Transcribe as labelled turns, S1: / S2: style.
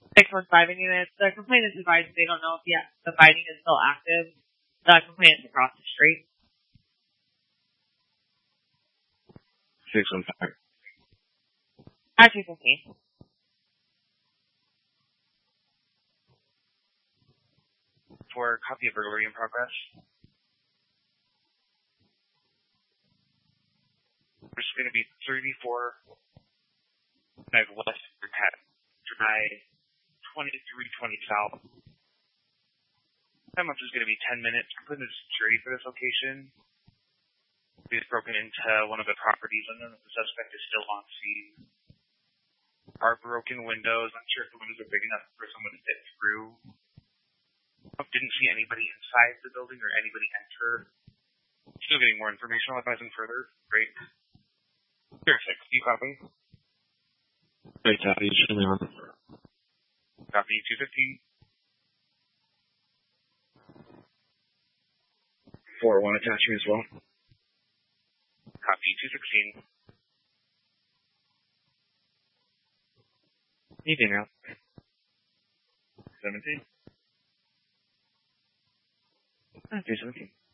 S1: 615 units. The complainant advised they don't know if the fighting is still active. The complainant's across the street.
S2: 615.
S1: At 215.
S3: For a copy of burglary in progress. There's going to be 34 West Drive, 2320 South. Time is going to be 10 minutes. I'm putting a security for this location. He's broken into one of the properties. I don't know if the suspect is still on scene. Are broken windows. I'm sure if the windows are big enough for someone to fit through. Didn't see anybody inside the building or anybody enter. Still getting more information. I'll advise them further. Great. Here, 6. Do you copy?
S2: Great, copy. Show me on.
S3: Copy 215.
S2: 4-1 attachment as well.
S3: Copy 216.
S2: Evening now.
S3: 17.
S2: 217.